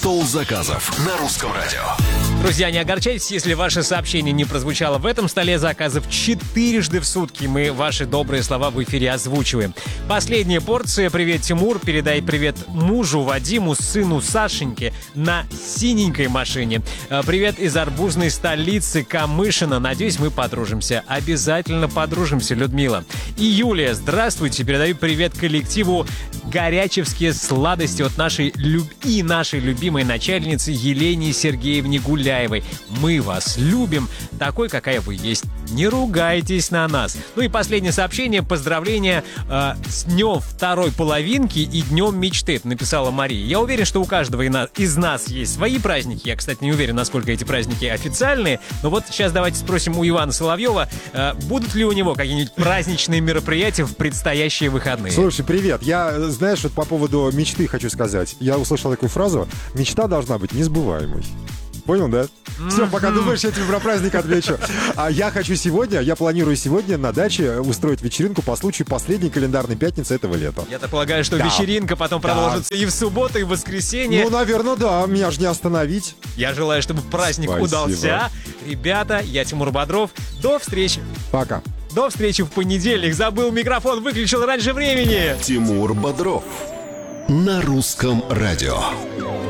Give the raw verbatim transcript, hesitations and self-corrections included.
Стол заказов на Русском радио. Друзья, не огорчайтесь, если ваше сообщение не прозвучало в этом столе заказов. Четырежды в сутки мы ваши добрые слова в эфире озвучиваем. Последняя порция. Привет, Тимур. Передай привет мужу Вадиму, сыну Сашеньке на синенькой машине. Привет из арбузной столицы Камышина. Надеюсь, мы подружимся. Обязательно подружимся, Людмила. И Юлия, здравствуйте. Передаю привет коллективу «Горячевские сладости» от нашей люб... и нашей любимой начальницы Елене Сергеевне Гуляевой. Мы вас любим, такой, какая вы есть. Не ругайтесь на нас. Ну и последнее сообщение. Поздравления э, с днем второй половинки и днем мечты. Это написала Мария. Я уверен, что у каждого из нас есть свои праздники. Я, кстати, не уверен, насколько эти праздники официальные. Но вот сейчас давайте спросим у Ивана Соловьева, э, будут ли у него какие-нибудь праздничные мероприятия в предстоящие выходные. Слушай, привет. Я, знаешь, вот по поводу мечты хочу сказать. Я услышал такую фразу. Мечта должна быть несбываемой. Понял, да? Mm-hmm. Все, пока думаешь, я тебе про праздник отвечу. А я хочу сегодня, я планирую сегодня на даче устроить вечеринку по случаю последней календарной пятницы этого лета. Я так полагаю, что да. вечеринка потом да. продолжится и в субботу, и в воскресенье. Ну, наверное, да. Меня же не остановить. Я желаю, чтобы праздник Спасибо. удался. Ребята, я Тимур Бодров. До встречи. Пока. До встречи в понедельник. Забыл микрофон, выключил раньше времени. Тимур Бодров на Русском радио.